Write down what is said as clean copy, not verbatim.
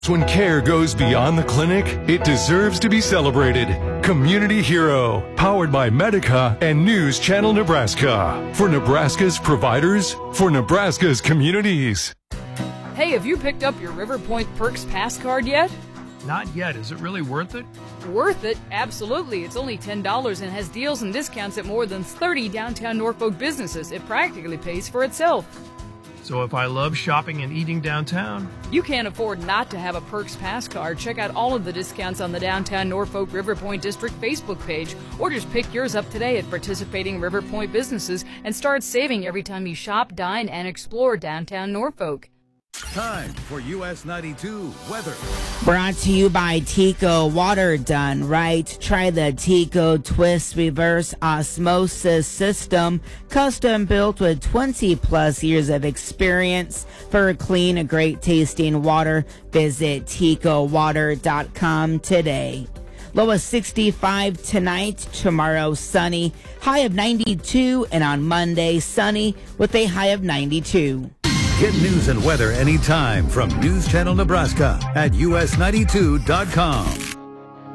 When care goes beyond the clinic, it deserves to be celebrated. Community Hero, powered by Medica and News Channel Nebraska. For Nebraska's providers, for Nebraska's communities. Hey, have you picked up your River Point Perks Pass card yet? Not yet. Is it really worth it? Worth it? Absolutely. It's only $10 and has deals and discounts at more than 30 downtown Norfolk businesses. It practically pays for itself. So if I love shopping and eating downtown, you can't afford not to have a Perks Pass card. Check out all of the discounts on the Downtown Norfolk River Point District Facebook page, or just pick yours up today at participating River Point businesses and start saving every time you shop, dine, and explore downtown Norfolk. Time for US 92 weather. Brought to you by Tico Water. Done right. Try the Tico Twist Reverse Osmosis System. Custom built with 20 plus years of experience. For clean, great tasting water, visit TicoWater.com today. Low of 65 tonight, tomorrow sunny, high of 92, and on Monday sunny with a high of 92. Get news and weather anytime from News Channel Nebraska at us92.com.